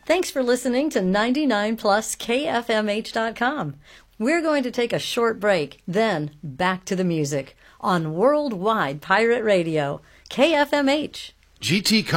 Thanks for listening to 99 Plus KFMH.com. We're going to take a short break, then back to the music on Worldwide Pirate Radio, KFMH. GT